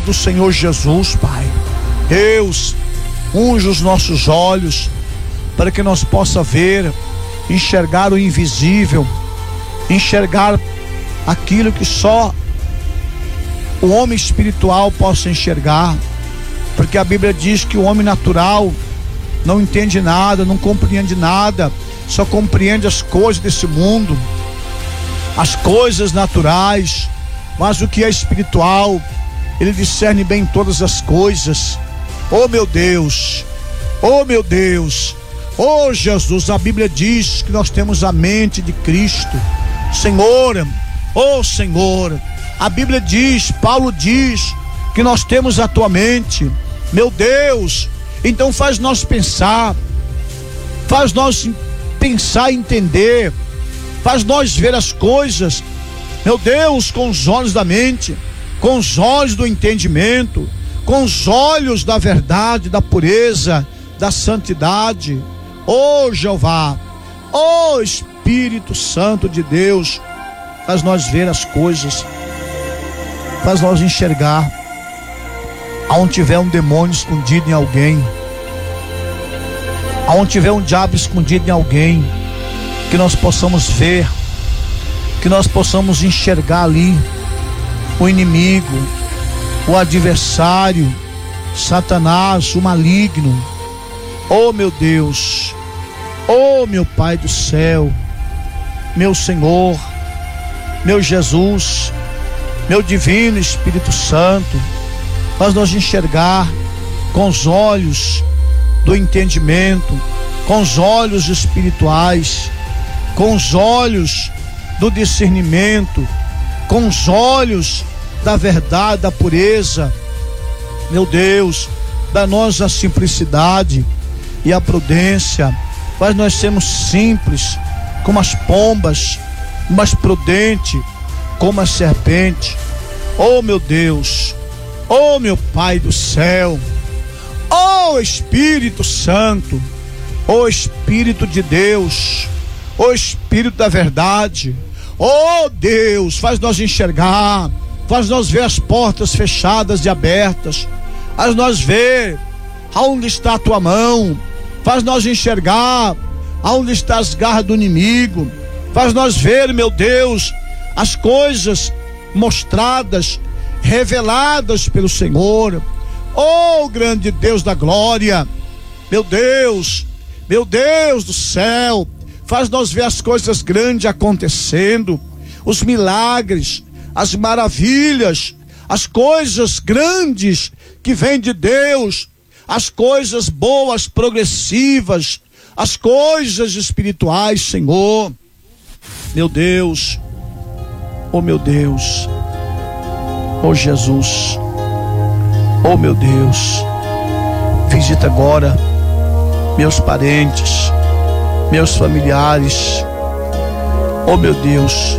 do Senhor Jesus, Pai. Deus, unge os nossos olhos para que nós possa ver, enxergar o invisível, enxergar aquilo que só o homem espiritual possa enxergar, porque a Bíblia diz que o homem natural não entende nada, não compreende nada, só compreende as coisas desse mundo, as coisas naturais, mas o que é espiritual, ele discerne bem todas as coisas. Oh meu Deus, oh meu Deus, oh Jesus, a Bíblia diz que nós temos a mente de Cristo, Senhor, oh Senhor, a Bíblia diz, Paulo diz que nós temos a tua mente, meu Deus. Então faz nós pensar e entender, faz nós ver as coisas, meu Deus, com os olhos da mente, com os olhos do entendimento, com os olhos da verdade, da pureza, da santidade. Oh Jeová, oh Espírito Santo de Deus, faz nós ver as coisas, faz nós enxergar. Aonde tiver um demônio escondido em alguém, aonde tiver um diabo escondido em alguém, que nós possamos ver, que nós possamos enxergar ali o inimigo, o adversário, Satanás, o maligno. Oh meu Deus, oh meu Pai do céu, meu Senhor, meu Jesus, meu divino Espírito Santo, faz nós enxergar com os olhos do entendimento, com os olhos espirituais, com os olhos do discernimento, com os olhos da verdade, da pureza. Meu Deus, dá-nos a simplicidade e a prudência, faz nós sermos simples como as pombas, mas prudente como a serpente. Oh meu Deus, oh meu Pai do céu, oh Espírito Santo, oh Espírito de Deus, oh Espírito da verdade, oh Deus, faz nós enxergar, faz nós ver as portas fechadas e abertas, faz nós ver aonde está a tua mão, faz nós enxergar aonde está as garras do inimigo, faz nós ver, meu Deus, as coisas mostradas, reveladas pelo Senhor. Oh grande Deus da glória, meu Deus do céu, faz nós ver as coisas grandes acontecendo, os milagres, as maravilhas, as coisas grandes que vêm de Deus, as coisas boas, progressivas, as coisas espirituais, Senhor. Meu Deus, oh meu Deus, oh Jesus, oh meu Deus, visita agora meus parentes, meus familiares. Oh meu Deus,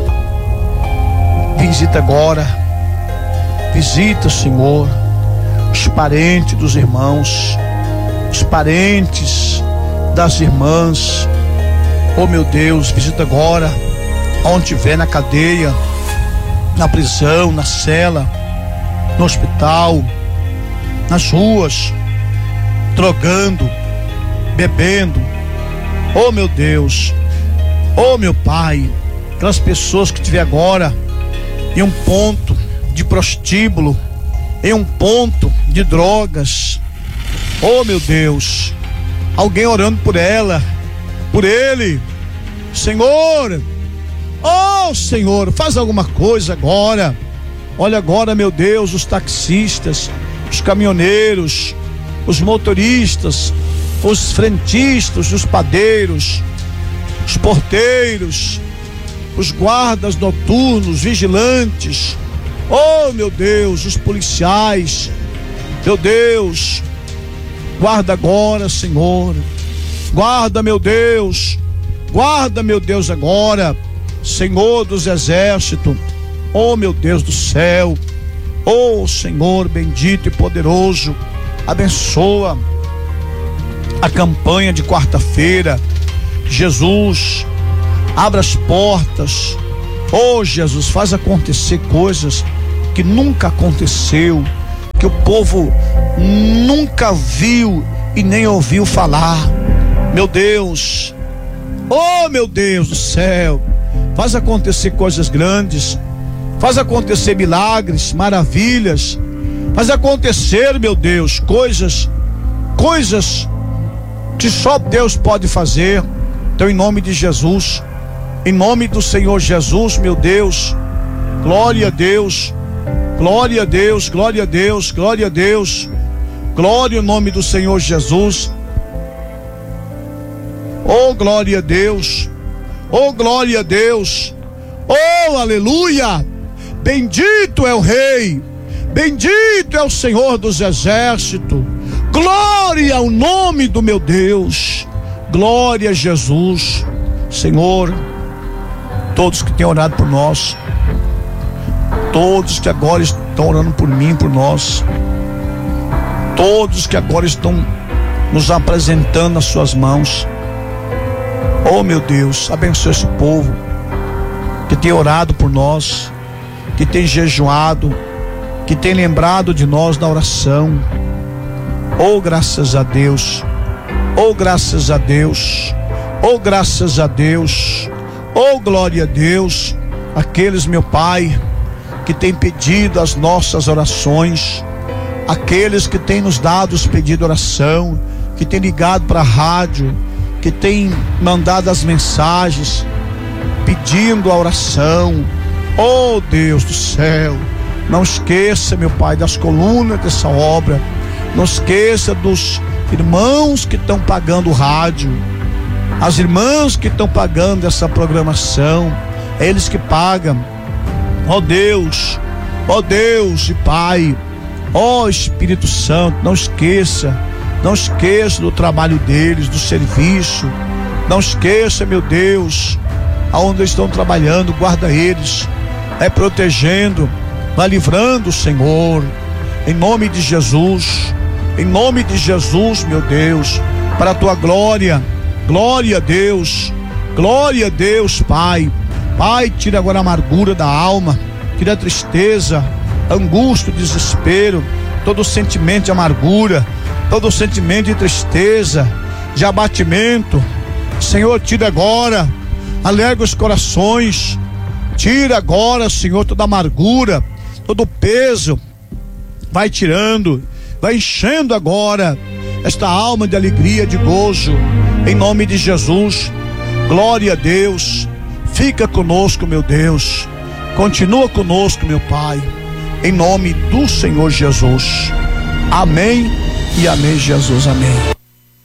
visita agora, visita, Senhor, os parentes dos irmãos, os parentes das irmãs. Oh meu Deus, visita agora onde estiver, na cadeia, na prisão, na cela, no hospital, nas ruas, drogando, bebendo. Oh meu Deus, oh meu Pai, aquelas pessoas que estiver agora em um ponto de prostíbulo, em um ponto de drogas. Oh meu Deus, alguém orando por ela, por ele, Senhor. Oh Senhor, faz alguma coisa agora. Olha agora, meu Deus, os taxistas, os caminhoneiros, os motoristas, os frentistas, os padeiros, os porteiros, os guardas noturnos, vigilantes. Oh meu Deus, os policiais. Meu Deus, guarda agora, Senhor. Guarda, meu Deus. Guarda, meu Deus, agora, Senhor dos exércitos. Oh meu Deus do céu, oh Senhor bendito e poderoso, abençoa a campanha de quarta-feira. Jesus, abra as portas. Oh Jesus, faz acontecer coisas que nunca aconteceu, que o povo nunca viu e nem ouviu falar. Meu Deus, oh meu Deus do céu, faz acontecer coisas grandes, faz acontecer milagres, maravilhas, faz acontecer, meu Deus, coisas que só Deus pode fazer. Então, em nome de Jesus, em nome do Senhor Jesus, meu Deus, glória a Deus, glória a Deus, glória a Deus, glória a Deus, glória ao nome do Senhor Jesus. Oh, glória a Deus, oh, glória a Deus, oh, aleluia. Bendito é o Rei, bendito é o Senhor dos Exércitos. Glória ao nome do meu Deus, glória a Jesus. Senhor, todos que têm orado por nós, todos que agora estão orando por mim, por nós, todos que agora estão nos apresentando nas suas mãos, oh meu Deus, abençoe esse povo que tem orado por nós, que tem jejuado, que tem lembrado de nós na oração. Oh, graças a Deus, oh, graças a Deus, oh, graças a Deus, oh, glória a Deus. Aqueles, meu Pai, que tem pedido as nossas orações, aqueles que têm nos dado os pedidos de oração, que tem ligado para a rádio, que tem mandado as mensagens pedindo a oração. Oh Deus do céu, não esqueça, meu Pai, das colunas dessa obra, não esqueça dos irmãos que estão pagando o rádio, as irmãs que estão pagando essa programação, é eles que pagam. Oh Deus e Pai, oh Espírito Santo, não esqueça do trabalho deles, do serviço, não esqueça, meu Deus, aonde eles estão trabalhando, guarda eles, vai protegendo, vai livrando, Senhor, em nome de Jesus, meu Deus, para a tua glória. Glória a Deus, Pai. Pai, tira agora a amargura da alma, tira a tristeza, a angústia, o desespero, todo sentimento de amargura, todo sentimento de tristeza, de abatimento. Senhor, tira agora, alegre os corações, tira agora, Senhor, toda amargura, todo peso, vai tirando, vai enchendo agora esta alma de alegria, de gozo, em nome de Jesus. Glória a Deus, fica conosco, meu Deus, continua conosco, meu Pai, em nome do Senhor Jesus. Amém e amém, Jesus, amém.